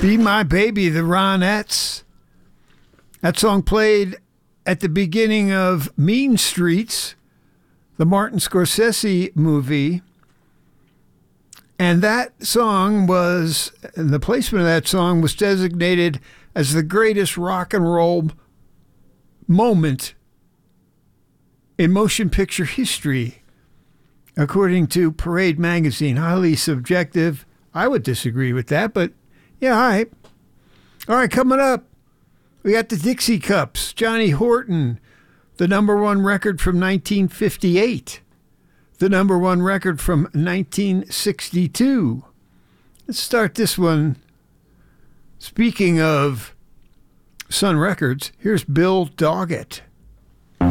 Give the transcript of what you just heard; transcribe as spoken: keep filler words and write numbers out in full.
Be My Baby, the Ronettes. That song played at the beginning of Mean Streets, the Martin Scorsese movie. And that song was, and the placement of that song was designated as the greatest rock and roll moment in motion picture history, according to Parade magazine. Highly subjective. I would disagree with that, but yeah, all right. All right, coming up, we got the Dixie Cups. Johnny Horton, the number one record from nineteen fifty-eight. The number one record from nineteen sixty-two. Let's start this one. Speaking of Sun Records, here's Bill Doggett.